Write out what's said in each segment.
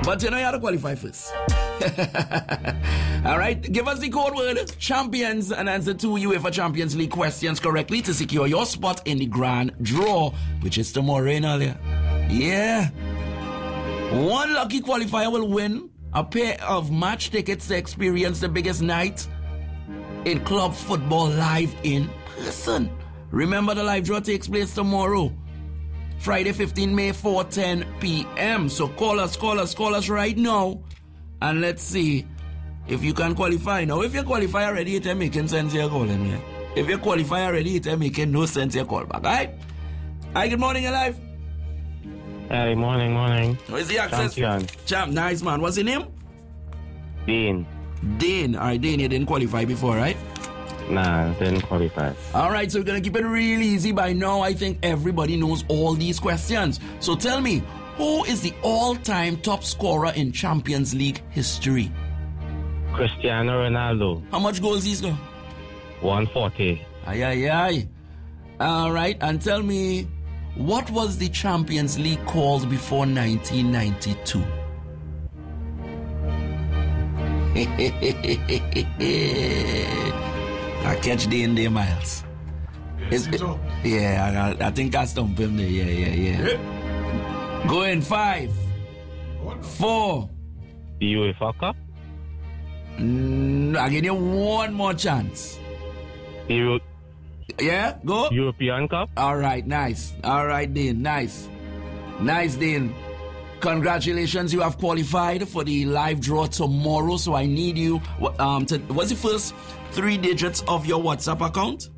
But you know you have to qualify first. All right, give us the code word champions and answer 2 UEFA Champions League questions correctly to secure your spot in the grand draw, which is tomorrow in earlier. Yeah. One lucky qualifier will win a pair of match tickets to experience the biggest night in club football live in person. Remember, the live draw takes place tomorrow, Friday 15 May, 4:10 p.m. So call us right now, and let's see if you can qualify. Now, if you qualify already, it ain't making sense you're calling me. If you qualify already, it ain't making no sense you call back, alright? Hi, good morning, alive. Hey, morning. Where's the access? Champion. Nice, man. What's your name? Dane. Alright, Dane, you didn't qualify before, right? Nah, didn't qualify. Alright, so we're gonna keep it real easy. By now, I think everybody knows all these questions. So tell me, who is the all-time top scorer in Champions League history? Cristiano Ronaldo. How much goals he's got? 140. Aye. Alright, and tell me, what was the Champions League called before 1992? I catch the in there, Miles. I think I stumped him there. Yeah. Going 5, 4. The UEFA Cup? I'll give you one more chance. Yeah, go. European Cup? Alright, nice. Alright, Dean, nice. Nice, Dean. Congratulations, you have qualified for the live draw tomorrow. So I need you what's the first 3 digits of your WhatsApp account?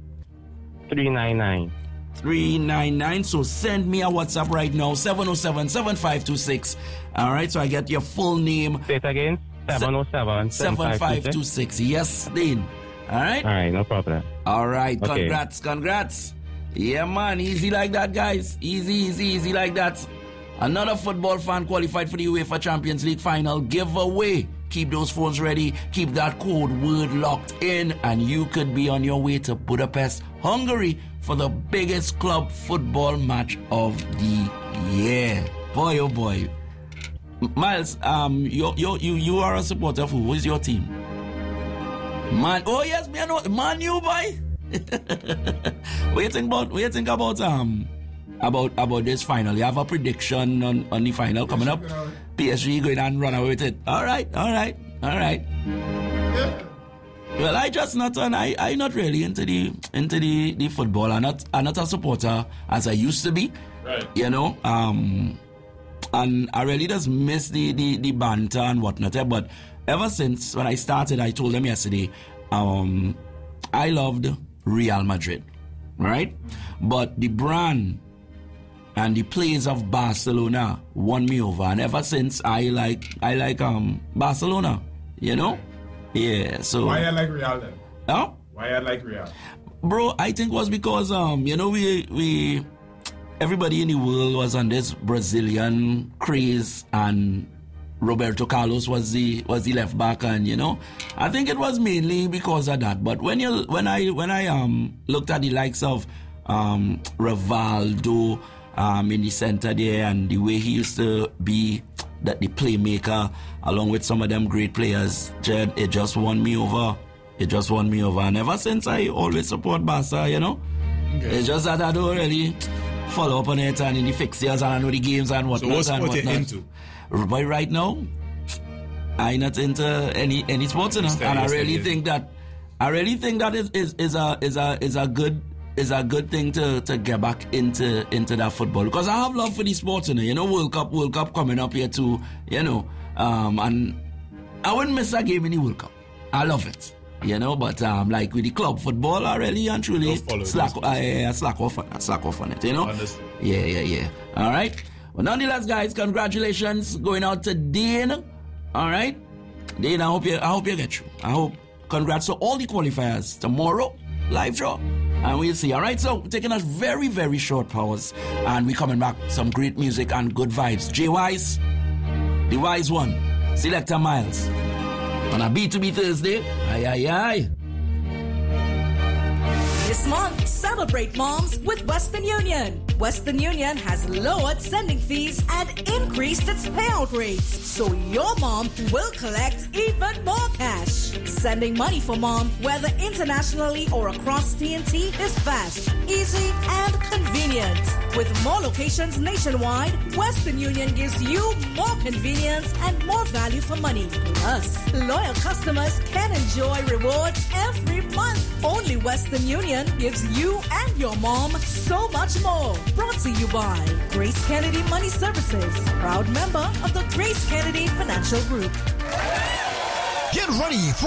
399. So send me a WhatsApp right now, 707-7526. Alright, so I get your full name. Say it again. 707-7526. Yes, Dean. Alright, no problem. Alright, okay. Congrats. Yeah, man, easy like that, guys. Easy like that. Another football fan qualified for the UEFA Champions League final giveaway. Keep those phones ready. Keep that code word locked in, and you could be on your way to Budapest, Hungary, for the biggest club football match of the year. Boy, oh boy. Miles, you are a supporter of who is your team? Man, oh yes, me I know. Man, you boy. What you think about this final? You have a prediction on the final coming up? PSG going and run away with it. All right. Yeah. Well, I not really into the football. I'm not a supporter as I used to be. Right. You know, and I really just miss the banter and whatnot. But ever since when I started, I told them yesterday, I loved Real Madrid, right? But the brand and the plays of Barcelona won me over, and ever since I like Barcelona, you know. Yeah. So why I like Real then? Huh? Why I like Real? Bro, I think it was because we everybody in the world was on this Brazilian craze, and Roberto Carlos was the left back, and I think it was mainly because of that. But when I looked at the likes of Rivaldo in the center there, and the way he used to be the playmaker along with some of them great players, Jed, it just won me over. And ever since, I always support Barca, Okay. It's just that I don't really follow up on it and in the fixtures, and I know the games and whatnot. So what you're into? But right now, I'm not into any sports, and I really think that is a good thing to get back into that football, because I have love for the sports, World Cup coming up here too, and I wouldn't miss a game in the World Cup. I love it, but like with the club football, I really and truly slack off on it, Understood. Yeah. All right. Well, nonetheless, guys, congratulations going out to Dane. All right, Dane, I hope you get through. Congrats to all the qualifiers tomorrow, live draw, and we'll see. All right, so taking a very, very short pause, and we coming back. Some great music and good vibes. J Wise, the wise one, Selector Miles, on a B2B Thursday. Aye. This month, celebrate moms with Western Union. Western Union has lowered sending fees and increased its payout rates, so your mom will collect even more cash. Sending money for mom, whether internationally or across TNT, is fast, easy, and convenient. With more locations nationwide, Western Union gives you more convenience and more value for money. Plus, loyal customers can enjoy rewards every month. Only Western Union gives you and your mom so much more. Brought to you by Grace Kennedy Money Services, proud member of the Grace Kennedy Financial Group. Get ready for